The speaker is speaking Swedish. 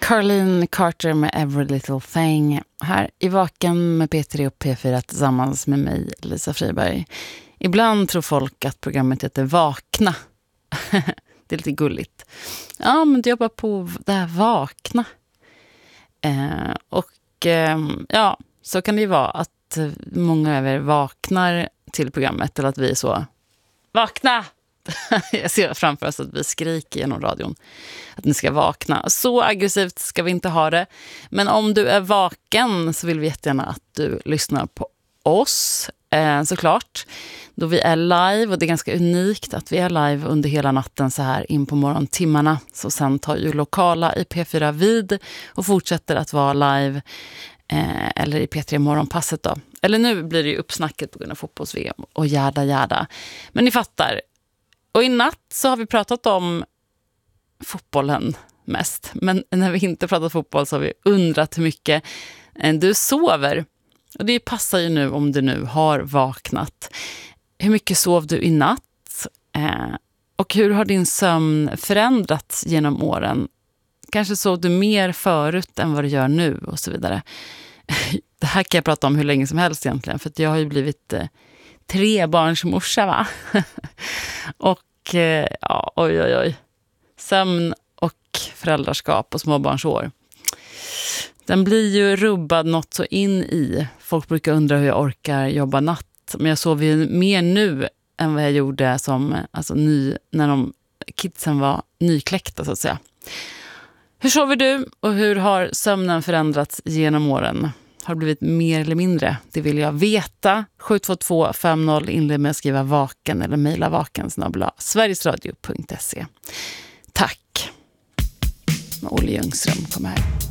Caroline Carter med Every Little Thing. Här i Vaken med P3 och P4 tillsammans med mig, Lisa Friberg. Ibland tror folk att programmet heter Vakna. Det är lite gulligt. Ja, men du jobbar på det här Vakna. Ja, så kan det ju vara att många av er vaknar till programmet eller att vi är så vakna! Jag ser framför oss att vi skriker genom radion att ni ska vakna. Så aggressivt ska vi inte ha det. Men om du är vaken så vill vi jättegärna att du lyssnar på oss. Såklart. Då vi är live, och det är ganska unikt att vi är live under hela natten så här in på morgontimmarna. Så sen tar ju lokala i P4 vid och fortsätter att vara live eller i P3 morgonpasset då. Eller nu blir det ju uppsnacket på grund av fotbolls-VM och jäda. Men ni fattar. Och i natt så har vi pratat om fotbollen mest. Men när vi inte pratat fotboll så har vi undrat hur mycket du sover. Och det passar ju nu om du nu har vaknat. Hur mycket sov du i natt? Och hur har din sömn förändrats genom åren? Kanske sov du mer förut än vad du gör nu och så vidare. Det här kan jag prata om hur länge som helst egentligen. För att jag har ju blivit 3-barnsmorsa, va? Och ja, oj. Sömn och föräldraskap och småbarnsår. Den blir ju rubbad något så in i. Folk brukar undra hur jag orkar jobba natt. Men jag sover ju mer nu än vad jag gjorde som när kidsen var nykläckta så att säga. Hur sover du och hur har sömnen förändrats genom åren? Har det blivit mer eller mindre? Det vill jag veta. 72250 inled med att skriva vaken eller mejla vaken@sverigesradio.se. Tack. Olle Ljungström kommer här.